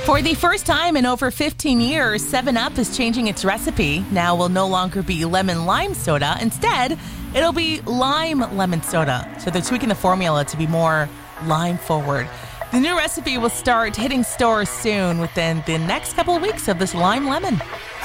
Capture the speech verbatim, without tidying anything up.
For the first time in over fifteen years, seven up is changing its recipe. Now will no longer be lemon lime soda. Instead, it'll be lime lemon soda. So they're tweaking the formula to be more lime forward. The new recipe will start hitting stores soon within the next couple of weeks of this lime lemon.